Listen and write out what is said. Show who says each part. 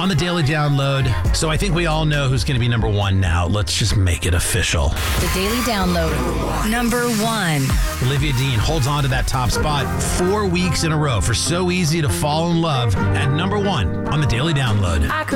Speaker 1: on the Daily Download. So I think we all know who's going to be number one now. Let's just make it official.
Speaker 2: The Daily Download. Number one.
Speaker 1: Olivia Dean holds on to that top spot 4 weeks in a row for So Easy to Fall in Love at number one on the Daily Download.